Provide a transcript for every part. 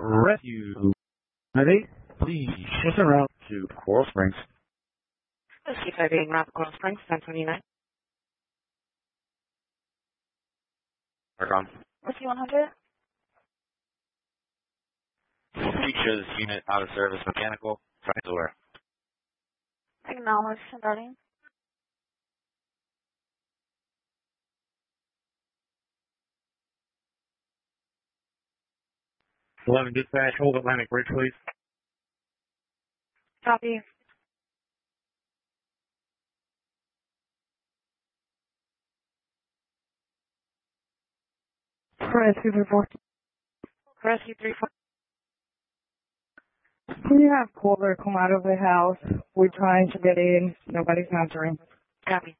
Rescue. Ready? Please shift en route to Coral Springs. Rescue 5 route to Coral Springs, 1029. Argon. Rescue 100. Features unit out of service mechanical. Front door. Acknowledge, starting. Dispatch, hold Atlantic Bridge, please. Copy. Rescue 34. Rescue 34. We have caller come out of the house. We're trying to get in. Nobody's answering. Copy.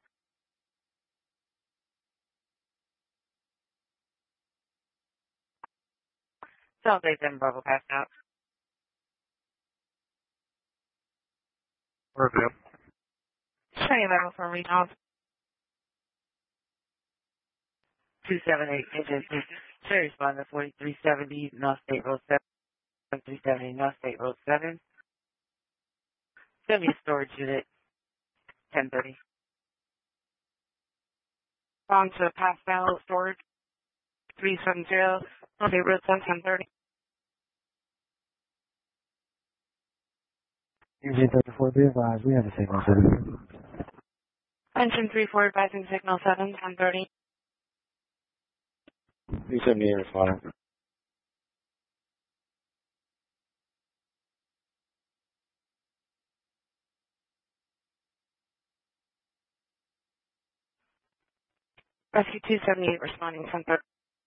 South 87 Bravo passed out. Review. Showing level for regional 278 agency. Show respond to 4370 North State Road 7. 370 North State Road 7. Send me a storage unit. 1030. On to pass down storage. 370 North State Road 7, 1030. Engine 34, be advised, we have a signal 7. Engine 34 advising signal 7, 1030. 378 responding. Rescue 278 responding 1030.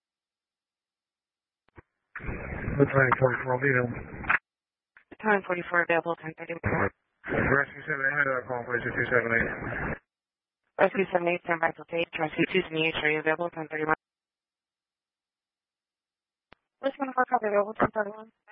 What's 944, lead him. Time 44 available 1030. Rescue 78, call please to 278. Rescue 78 stand by for page. Rescue 278 show you available 1031. Rescue 1 copy available 1031.